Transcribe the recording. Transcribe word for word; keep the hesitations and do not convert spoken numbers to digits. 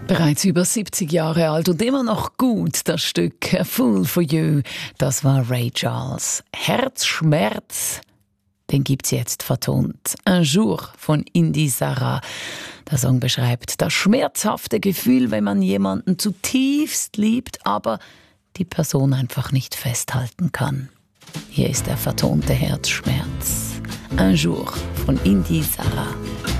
Bereits über siebzig Jahre alt und immer noch gut, das Stück A Fool for You, das war Ray Charles. Herzschmerz, den gibt's jetzt vertont. Un jour von Indy Sarah. Der Song beschreibt das schmerzhafte Gefühl, wenn man jemanden zutiefst liebt, aber die Person einfach nicht festhalten kann. Hier ist der vertonte Herzschmerz. Un jour von Indy Sarah.